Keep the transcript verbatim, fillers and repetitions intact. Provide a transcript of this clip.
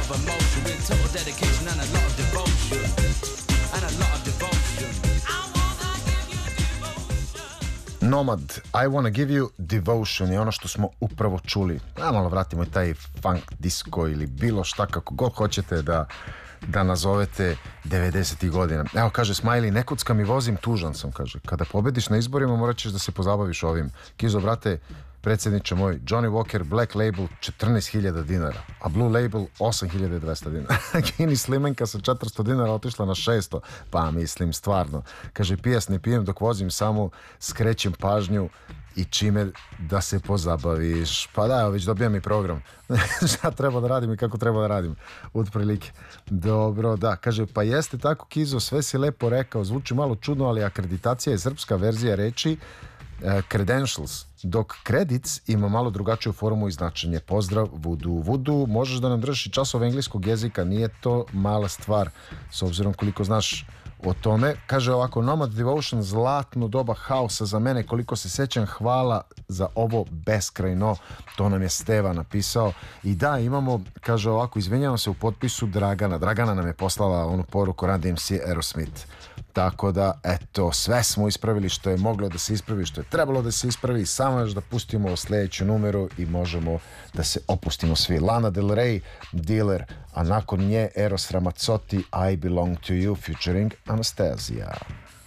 of emotion with total dedication and a lot of devotion. And a lot of devotion. I wanna give you devotion. Nomad, I wanna give you devotion je ono što smo upravo čuli. A malo vratimo i taj funk disco ili bilo šta kako god hoćete da da nazovete devedesetih godina. Evo, kaže Smiley, ne kuckam i vozim, tužan sam, kaže. Kada pobediš na izborima, morat ćeš da se pozabaviš ovim. Kizo, brate, predsjedniče moj, Johnny Walker Black Label četrnaest hiljada dinara, a Blue Label osam hiljada dvesta dinara. Guinness limenka sa četiristo dinara otišla na šesto, pa mislim, stvarno. Kaže, pijas ne pijem dok vozim, samo skrećem pažnju i čime da se pozabaviš. Pa da, evo, već dobijam i program. Šta treba da radim i kako treba da radim. Otprilike. Dobro, da. Kaže, pa jeste tako, Kizo, sve si lepo rekao. Zvuči malo čudno, ali akreditacija je srpska verzija reči uh, credentials, dok credits ima malo drugačiju formu i značenje. Pozdrav, Vudu. Vudu, možeš da nam držiš časove engleskog jezika, nije to mala stvar, s obzirom koliko znaš o tome. Kaže ovako, Nomad Devotion, zlatno doba haosa za mene, koliko se sećam, hvala za ovo beskrajno, to nam je Steva napisao. I da, imamo, kaže ovako, izvinjavam se, u potpisu Dragana, Dragana nam je poslala onu poruku Run D M C Aerosmith, tako da eto, sve smo ispravili što je moglo da se ispravi, što je trebalo da se ispravi, samo još da pustimo sljedeću numeru i možemo da se opustimo svi. Lana Del Rey, Dealer, a nakon nje Eros Ramazzotti, I Belong to You featuring Anastasia.